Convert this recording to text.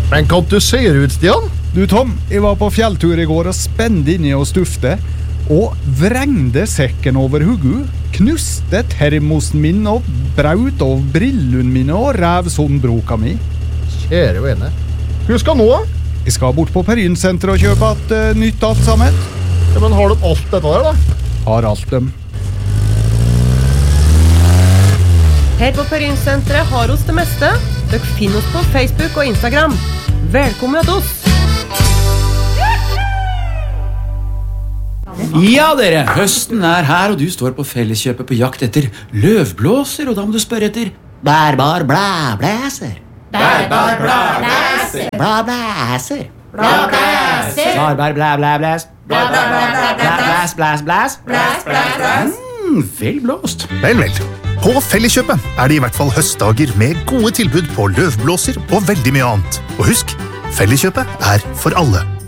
Men kan du se ut, Stian? Du Tom, jeg var på fjelltur I går og spente inni og stufte, og vrengde sekken over huggu, knuste termosen min og braut av brillene mine og rev sonnbroka mi. Kjære vene. Hva skal nå? Jeg skal bort på Perinsenteret og kjøpe et nytt alt sammen. Ja, men har du alt dette der, da? Har alt dem. Her på Perinsenteret har oss det meste. Dere finner oss på Facebook og Instagram. Velkommen til oss! Ja dere, høsten her, og du står på Felleskjøpet på jakt etter løvblåser, og da må du spørre etter bærbar blæblæser. Bærbar blæblæser. Blæblæser. Blæblæser. Bærbar blæblæblæs. Blæs, blæs, blæs. Blæs, blæs, blæs. Vel blåst. Vel. På Felleskjøpet det I hvert fall høstdager med gode tilbud på løvblåser og veldig mye annet. Og husk, Felleskjøpet for alle.